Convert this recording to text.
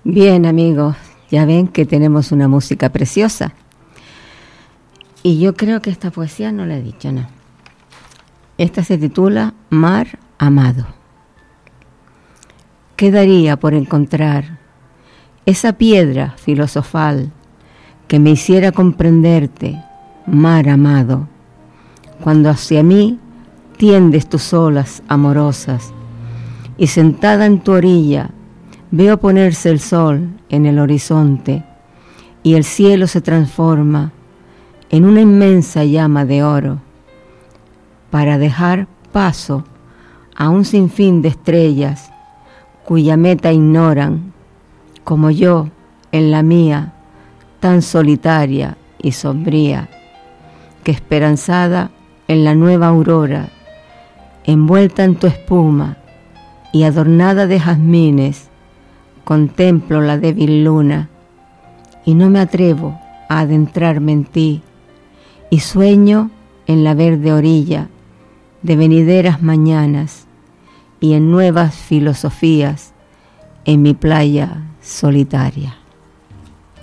Bien, amigos, ya ven que tenemos una música preciosa. Y yo creo que esta poesía no la he dicho, no. Esta se titula Mar Amado. ¿Qué daría por encontrar esa piedra filosofal que me hiciera comprenderte, mar amado, cuando hacia mí tiendes tus olas amorosas y sentada en tu orilla veo ponerse el sol en el horizonte y el cielo se transforma en una inmensa llama de oro para dejar paso a un sinfín de estrellas cuya meta ignoran, como yo en la mía, tan solitaria y sombría, que esperanzada en la nueva aurora, envuelta en tu espuma y adornada de jazmines, contemplo la débil luna y no me atrevo a adentrarme en ti y sueño en la verde orilla de venideras mañanas y en nuevas filosofías en mi playa solitaria.